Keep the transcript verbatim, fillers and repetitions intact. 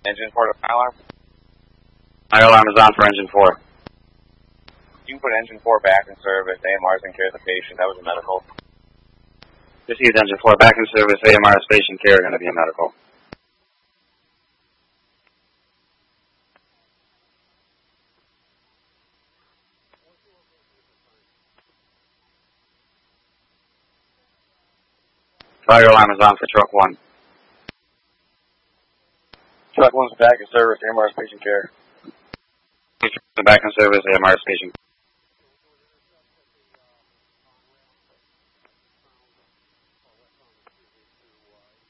Engine four to fire alarm? Fire alarm is on for engine four. You can put engine four back in service. A M R's in care of the patient. That was a medical. Received engine four back in service. A M R patient care going to be a medical. Fire alarm is on for truck one. Truck one's back in service. A M R's patient care. Back in service. A M R patient.